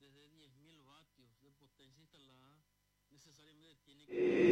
desde 10.000 vatios de potencia instalada necesariamente tiene que